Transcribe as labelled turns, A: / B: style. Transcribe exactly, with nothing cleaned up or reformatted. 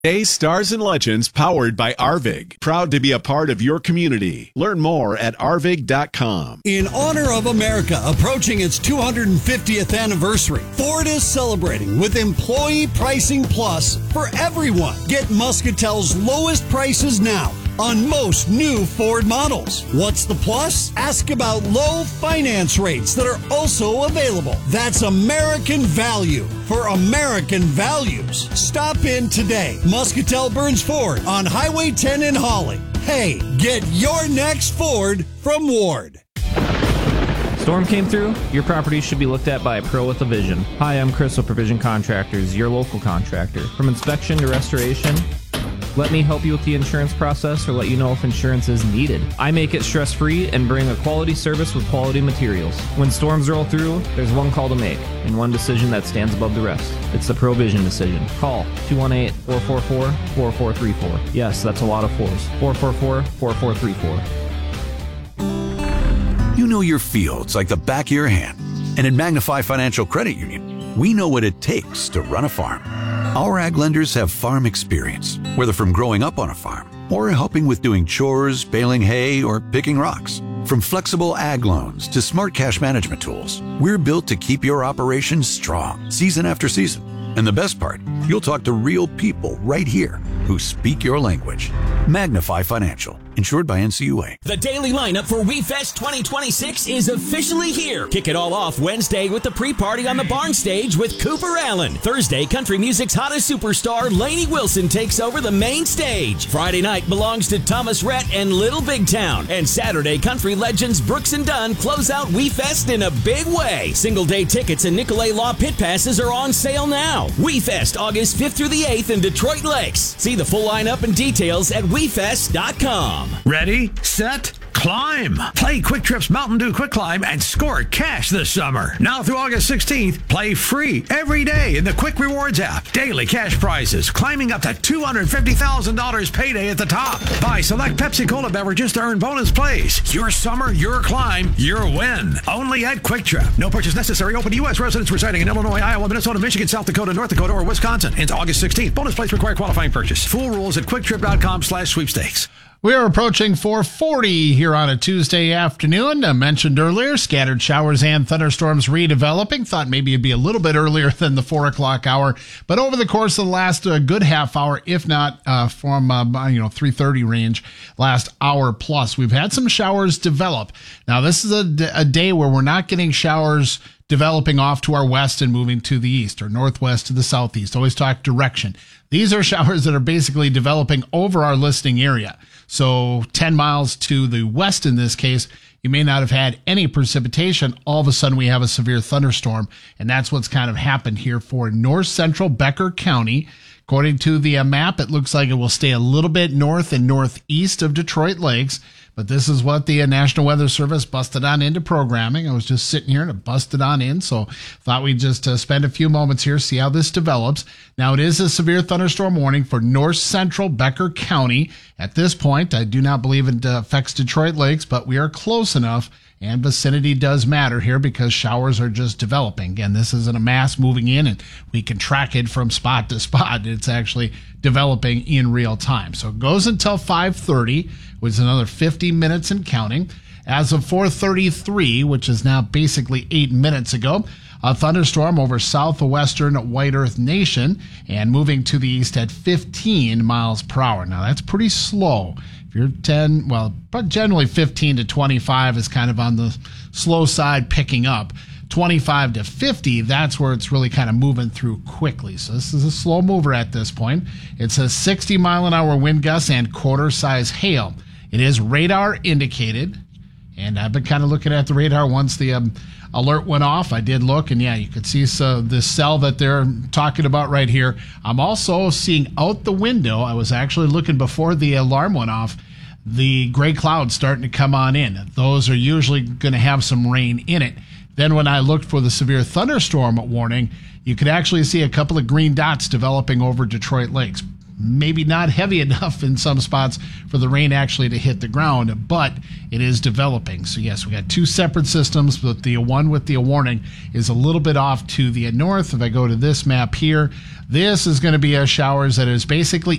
A: Hey, Stars and Legends, powered by Arvig. Proud to be a part of your community. Learn more at arvig dot com.
B: In honor of America approaching its two hundred fiftieth anniversary, Ford is celebrating with Employee Pricing Plus for everyone. Get Muscatel's lowest prices now on most new Ford models. What's the plus? Ask about low finance rates that are also available. That's American value for American values. Stop in today. Muscatel Burns Ford on Highway ten in Holly. Hey, get your next Ford from Ward.
C: Storm came through? Your property should be looked at by a pro with a vision. Hi, I'm Chris with Provision Contractors, your local contractor. From inspection to restoration, let me help you with the insurance process or let you know if insurance is needed. I make it stress-free and bring a quality service with quality materials. When storms roll through, there's one call to make and one decision that stands above the rest. It's the Provision decision. Call two one eight, four four four, four four three four. Yes, that's a lot of fours. four four four, four four three four.
D: You know your fields like the back of your hand. And at Magnify Financial Credit Union, we know what it takes to run a farm. Our ag lenders have farm experience, whether from growing up on a farm or helping with doing chores, baling hay, or picking rocks. From flexible ag loans to smart cash management tools, we're built to keep your operations strong season after season. And the best part, you'll talk to real people right here who speak your language. Magnify Financial, insured by N C U A.
E: The daily lineup for WeFest twenty twenty-six is officially here. Kick it all off Wednesday with the pre-party on the barn stage with Cooper Allen. Thursday, country music's hottest superstar, Lainey Wilson, takes over the main stage. Friday night belongs to Thomas Rhett and Little Big Town. And Saturday, country legends Brooks and Dunn close out WeFest in a big way. Single day tickets and Nicolay Law pit passes are on sale now. WeFest August fifth through the eighth in Detroit Lakes. See the full lineup and details at we fest dot com.
F: Ready, set, climb. Play Quick Trip's Mountain Dew Quick Climb and score cash this summer. Now through August sixteenth, play free every day in the Quick Rewards app. Daily cash prizes climbing up to two hundred fifty thousand dollars payday at the top. Buy select Pepsi Cola beverages to earn bonus plays. Your summer, your climb, your win. Only at Quick Trip. No purchase necessary. Open to U S residents residing in Illinois, Iowa, Minnesota, Michigan, South Dakota, North Dakota, or Wisconsin. Ends August sixteenth. Bonus plays require qualifying purchase. Full rules at quick trip dot com slash sweepstakes.
G: We are approaching four forty here on a Tuesday afternoon. I mentioned earlier, scattered showers and thunderstorms redeveloping. Thought maybe it'd be a little bit earlier than the four o'clock hour. But over the course of the last uh, good half hour, if not uh, from uh, you know three thirty range, last hour plus, we've had some showers develop. Now, this is a, d- a day where we're not getting showers developing off to our west and moving to the east or northwest to the southeast. Always talk direction. These are showers that are basically developing over our listening area. So ten miles to the west in this case, you may not have had any precipitation. All of a sudden we have a severe thunderstorm, and that's what's kind of happened here for north central Becker County. According to the uh, map, it looks like it will stay a little bit north and northeast of Detroit Lakes. But this is what the uh, National Weather Service busted on into programming. I was just sitting here and it busted on in, so thought we'd just uh, spend a few moments here, see how this develops. Now, it is a severe thunderstorm warning for north central Becker County. At this point, I do not believe it uh, affects Detroit Lakes, but we are close enough. And vicinity does matter here because showers are just developing. Again, this isn't a mass moving in and we can track it from spot to spot. It's actually developing in real time. So it goes until five thirty, which is another fifty minutes and counting. As of four thirty-three, which is now basically eight minutes ago, a thunderstorm over southwestern White Earth Nation and moving to the east at fifteen miles per hour. Now, that's pretty slow. If you're ten, well, but generally fifteen to twenty-five is kind of on the slow side picking up. twenty-five to fifty, that's where it's really kind of moving through quickly. So this is a slow mover at this point. It's a sixty mile an hour wind gusts and quarter size hail. It is radar indicated. And I've been kind of looking at the radar once the um, alert went off. I did look, and yeah, you could see so this cell that they're talking about right here. I'm also seeing out the window, I was actually looking before the alarm went off, the gray clouds starting to come on in. Those are usually going to have some rain in it. Then when I looked for the severe thunderstorm warning, you could actually see a couple of green dots developing over Detroit Lakes. maybe not heavy enough in some spots for the rain actually to hit the ground, but it is developing. So yes, we got two separate systems, but the one with the warning is a little bit off to the north. If I go to this map here, this is going to be a showers that is basically